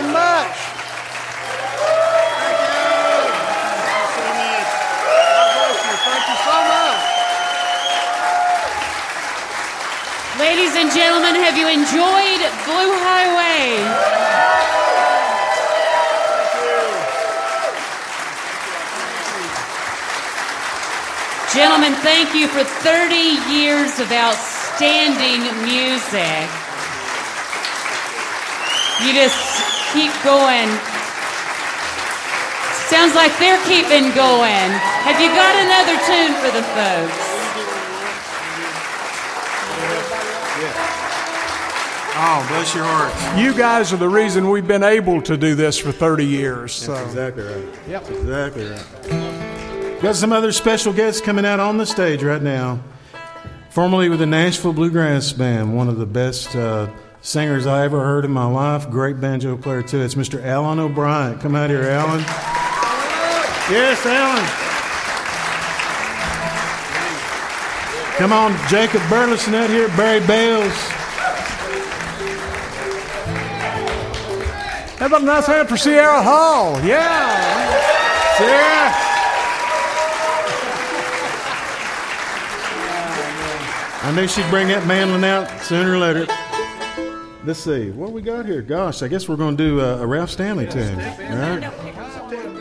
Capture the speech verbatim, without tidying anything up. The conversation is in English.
so much. Thank you so much. Ladies and gentlemen, have you enjoyed Blue Highway? Gentlemen, thank you for thirty years of outstanding music. You just keep going. Sounds like they're keeping going. Have you got another tune for the folks? Oh, bless your hearts. You guys are the reason we've been able to do this for thirty years. So. That's exactly right. Yep. That's exactly right. Got some other special guests coming out on the stage right now. Formerly with the Nashville Bluegrass Band, one of the best uh, singers I ever heard in my life. Great banjo player, too. It's Mister Alan O'Brien. Come out here, Alan. Yes, Alan. Come on, Jacob Burleson out here, Barry Bales. How about a nice hand for Sierra Hall? Yeah. Sierra. I knew she'd bring that mandolin out sooner or later. Let's see. What we got here? Gosh, I guess we're going to do a, a Ralph Stanley tune. All right?